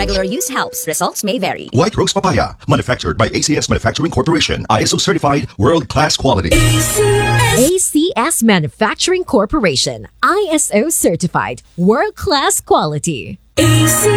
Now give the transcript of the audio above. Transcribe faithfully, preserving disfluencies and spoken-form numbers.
Regular use helps. Results may vary. White Rose Papaya, manufactured by A C S Manufacturing Corporation, I S O certified, world-class quality. A C S Manufacturing Corporation, I S O certified, world-class quality. A C